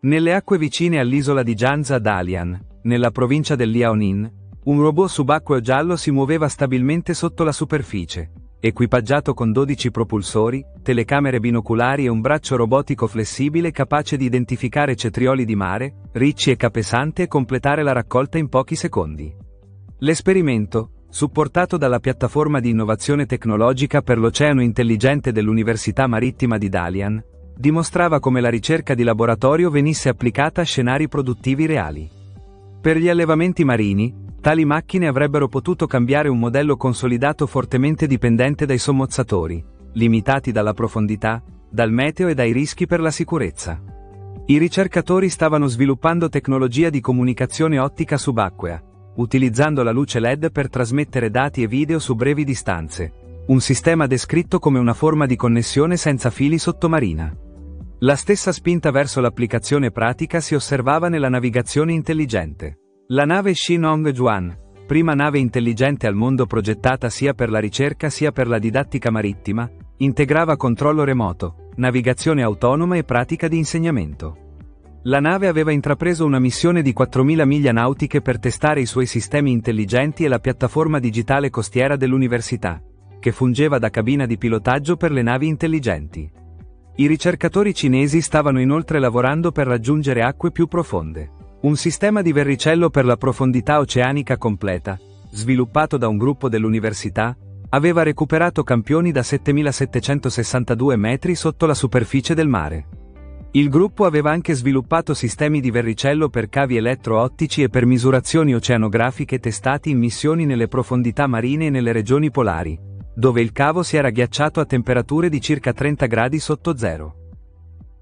Nelle acque vicine all'isola di Janza Dalian, nella provincia del Liaoning, un robot subacqueo giallo si muoveva stabilmente sotto la superficie, equipaggiato con 12 propulsori, telecamere binoculari e un braccio robotico flessibile capace di identificare cetrioli di mare, ricci e capesante e completare la raccolta in pochi secondi. L'esperimento, supportato dalla piattaforma di innovazione tecnologica per l'oceano intelligente dell'Università Marittima di Dalian, dimostrava come la ricerca di laboratorio venisse applicata a scenari produttivi reali. Per gli allevamenti marini, tali macchine avrebbero potuto cambiare un modello consolidato fortemente dipendente dai sommozzatori, limitati dalla profondità, dal meteo e dai rischi per la sicurezza. I ricercatori stavano sviluppando tecnologia di comunicazione ottica subacquea, utilizzando la luce LED per trasmettere dati e video su brevi distanze, un sistema descritto come una forma di connessione senza fili sottomarina. La stessa spinta verso l'applicazione pratica si osservava nella navigazione intelligente. La nave Xinong Juan, prima nave intelligente al mondo progettata sia per la ricerca sia per la didattica marittima, integrava controllo remoto, navigazione autonoma e pratica di insegnamento. La nave aveva intrapreso una missione di 4.000 miglia nautiche per testare i suoi sistemi intelligenti e la piattaforma digitale costiera dell'università, che fungeva da cabina di pilotaggio per le navi intelligenti. I ricercatori cinesi stavano inoltre lavorando per raggiungere acque più profonde. Un sistema di verricello per la profondità oceanica completa, sviluppato da un gruppo dell'università, aveva recuperato campioni da 7.762 metri sotto la superficie del mare. Il gruppo aveva anche sviluppato sistemi di verricello per cavi elettro-ottici e per misurazioni oceanografiche testati in missioni nelle profondità marine e nelle regioni polari, dove il cavo si era ghiacciato a temperature di circa 30 gradi sotto zero.